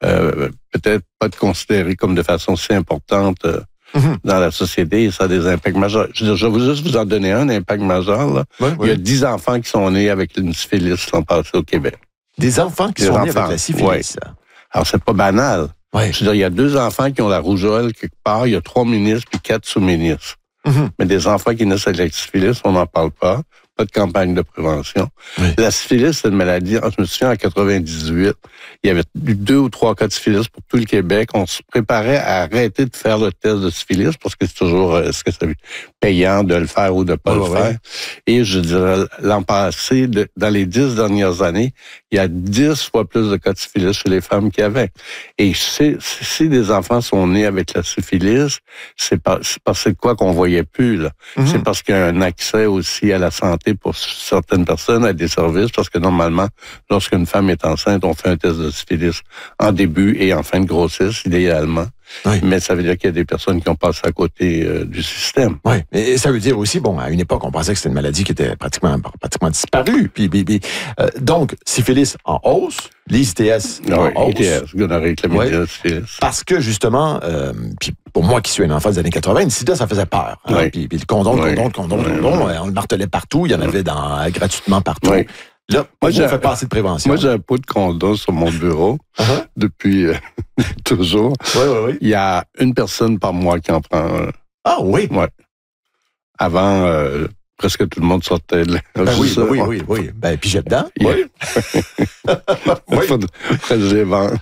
peut-être pas être considéré comme de façon si importante dans la société, et ça a des impacts majeurs. Je vais juste vous en donner un impact majeur. Là. Il y a 10 enfants qui sont nés avec une syphilis qui sont passés au Québec. Des enfants qui sont nés avec la syphilis? Oui. Alors, c'est pas banal. Oui. Je veux dire, il y a 2 enfants qui ont la rougeole quelque part, il y a 3 ministres puis 4 sous-ministres. Mais des enfants qui naissent avec la syphilis, on n'en parle pas. Pas de campagne de prévention. Oui. La syphilis, c'est une maladie, je me souviens, en 98, il y avait 2 ou 3 cas de syphilis pour tout le Québec. On se préparait à arrêter de faire le test de syphilis parce que c'est toujours, est-ce que c'est payant de le faire ou de pas le faire. Et je dirais, l'an passé, dans les 10 dernières années, il y a 10 fois plus de cas de syphilis chez les femmes qu'il y avait. Et si des enfants sont nés avec la syphilis, c'est parce que quoi qu'on voyait plus, là. C'est parce qu'il y a un accès aussi à la santé pour certaines personnes, à des services, parce que normalement, lorsqu'une femme est enceinte, on fait un test de syphilis en début et en fin de grossesse, idéalement. Oui. Mais ça veut dire qu'il y a des personnes qui ont passé à côté du système. Oui, et ça veut dire aussi, bon, à une époque, on pensait que c'était une maladie qui était pratiquement disparue. Donc, syphilis en hausse, les ITS en hausse. ITS, gonorrhée, chlamydia, syphilis. Parce que justement, puis pour moi qui suis un enfant des années 80, le sida, ça faisait peur. Hein? Puis le condom, on le martelait partout, il y en avait gratuitement partout. Oui. Là, moi, j'ai fait passer de prévention. Moi, j'ai un pot de condom sur mon bureau depuis toujours. Oui. Il y a une personne par mois qui en prend un. Ah oui? Oui. Avant, presque tout le monde sortait de là. Oui. Ben, puis j'ai dedans. Oui. Faudrait que je les vende.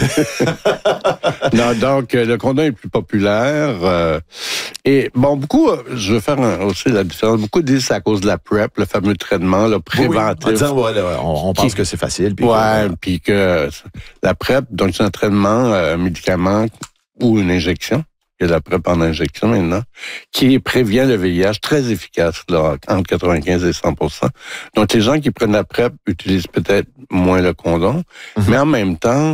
Non, donc, le condom est plus populaire. Et bon, beaucoup, je veux faire aussi la différence. Beaucoup disent que c'est à cause de la PrEP, le fameux traitement là, préventif. On pense que c'est facile. Puis que la PrEP, donc c'est un traitement, un médicament ou une injection. Il y a la PrEP en injection maintenant, qui prévient le VIH, très efficace, là, entre 95 et 100%. Donc, les gens qui prennent la PrEP utilisent peut-être moins le condom, mais en même temps,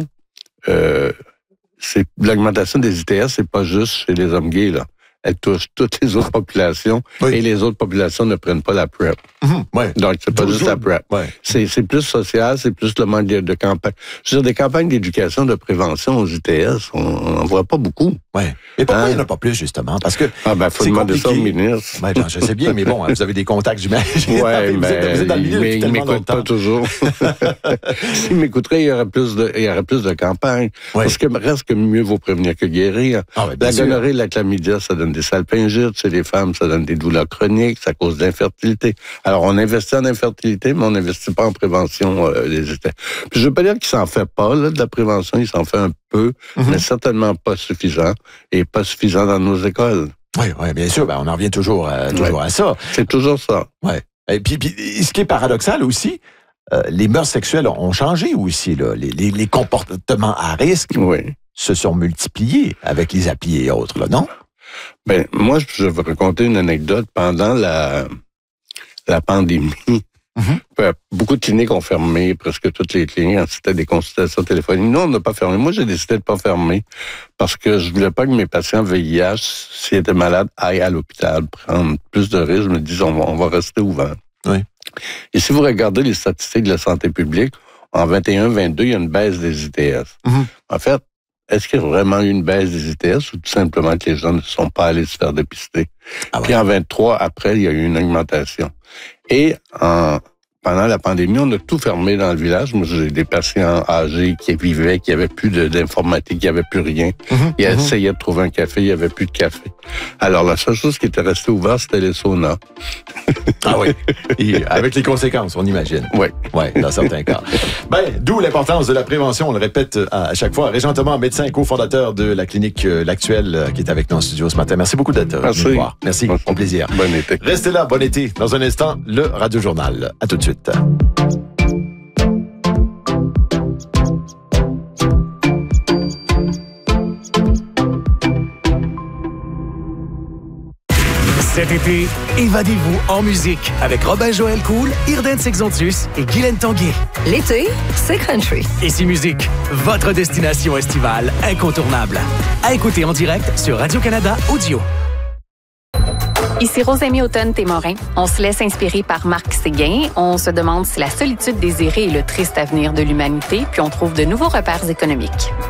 c'est l'augmentation des ITS, c'est pas juste chez les hommes gays, là. Elle touche toutes les autres populations et les autres populations ne prennent pas la PrEP. Donc, c'est pas juste la PrEP. C'est plus social, c'est plus le manque de campagne. Je veux dire, des campagnes d'éducation, de prévention aux ITS, on n'en voit pas beaucoup. Mais pourquoi il n'y en a pas plus, justement? Parce que faut demander ça au ministre. Je sais bien, mais bon, vous avez des contacts, j'imagine. Vous êtes dans le milieu depuis tellement longtemps. Il ne m'écoute pas toujours. S'il m'écouterait, il y aurait plus de campagnes. Parce que reste que mieux vaut prévenir que guérir. La gonorrhée, la chlamydia, ça donne des salpingites chez les femmes, ça donne des douleurs chroniques, ça cause de l'infertilité. Alors, on investit en infertilité, mais on n'investit pas en prévention des ITS. Puis je veux pas dire qu'il s'en fait pas, là, de la prévention, il s'en fait un peu, mais certainement pas suffisant, et pas suffisant dans nos écoles. Oui, bien sûr, on en revient toujours à ça. C'est toujours ça. Et puis, ce qui est paradoxal aussi, les mœurs sexuelles ont changé aussi, là. Les comportements à risque se sont multipliés avec les applis et autres, là, non? Moi, je vais raconter une anecdote. Pendant la pandémie, beaucoup de cliniques ont fermé, presque toutes les cliniques, c'était des consultations téléphoniques. Nous, on n'a pas fermé. Moi, j'ai décidé de pas fermer parce que je voulais pas que mes patients VIH, s'ils étaient malades, aillent à l'hôpital, prendre plus de risques. Je me dis, on va rester ouvert. Et si vous regardez les statistiques de la santé publique, en 21-22, il y a une baisse des ITS. En fait, est-ce qu'il y a vraiment eu une baisse des ITS ou tout simplement que les gens ne sont pas allés se faire dépister? Puis en 23, après, il y a eu une augmentation. Et pendant la pandémie, on a tout fermé dans le village. Moi, j'ai des patients âgés qui vivaient, qui n'avaient plus d'informatique, qui n'avaient plus rien. Ils essayaient de trouver un café, il n'y avait plus de café. Alors, la seule chose qui était restée ouverte, c'était les saunas. Et avec les conséquences, on imagine. Oui, dans certains cas. D'où l'importance de la prévention, on le répète à chaque fois. Régent Thomas, médecin et cofondateur de la clinique L'Actuel, qui est avec nous en studio ce matin. Merci beaucoup d'être venu nous voir. Merci, au plaisir. Bon été. Restez là, bon été. Dans un instant, le Radio Journal. À tout de suite. Cet été, évadez-vous en musique avec Robin-Joël Cool, Irden Sexontius et Guylaine Tanguay. L'été, c'est country. Ici Musique, votre destination estivale incontournable. À écouter en direct sur Radio-Canada Audio. Ici Rosemie Automne-Témorin. On se laisse inspirer par Marc Séguin. On se demande si la solitude désirée est le triste avenir de l'humanité, puis on trouve de nouveaux repères économiques.